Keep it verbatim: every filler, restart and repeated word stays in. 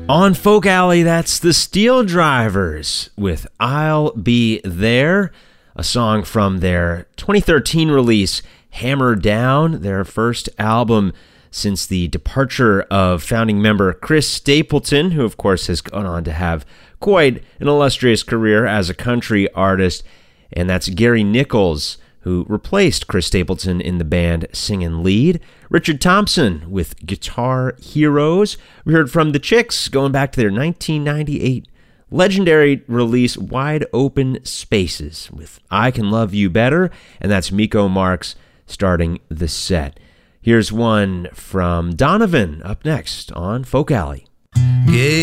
On Folk Alley, that's the Steel Drivers with I'll Be There, a song from their twenty thirteen release, Hammer Down, their first album since the departure of founding member Chris Stapleton, who of course has gone on to have quite an illustrious career as a country artist. And that's Gary Nichols, who replaced Chris Stapleton in the band singing lead. Richard Thompson with Guitar Heroes. We heard from The Chicks going back to their nineteen ninety-eight legendary release Wide Open Spaces with I Can Love You Better, and that's Miko Marks starting the set. Here's one from Donovan up next on Folk Alley. Yeah.